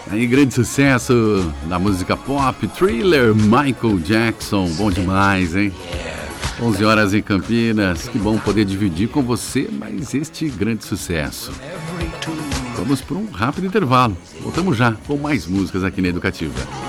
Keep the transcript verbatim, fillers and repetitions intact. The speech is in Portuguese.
Aí, grande sucesso da música pop, Thriller, Michael Jackson, bom demais, hein? onze horas em Campinas, que bom poder dividir com você mais este grande sucesso. Vamos para um rápido intervalo, voltamos já com mais músicas aqui na Educativa.